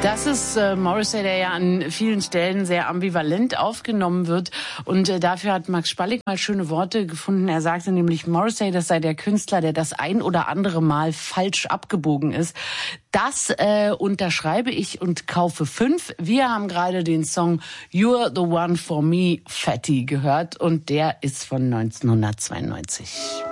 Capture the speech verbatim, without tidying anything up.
Das ist äh, Morrissey, der ja an vielen Stellen sehr ambivalent aufgenommen wird. Und äh, dafür hat Max Spallig mal schöne Worte gefunden. Er sagte nämlich, Morrissey, das sei der Künstler, der das ein oder andere Mal falsch abgebogen ist. Das äh, unterschreibe ich und kaufe fünf. Wir haben gerade den Song You're the One for Me, Fatty gehört. Und der ist von neunzehnhundertzweiundneunzig.